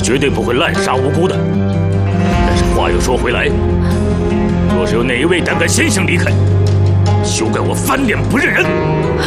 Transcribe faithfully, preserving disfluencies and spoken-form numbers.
绝对不会滥杀无辜的。但是话又说回来，若是有哪一位胆敢先行离开，休怪我翻脸不认人！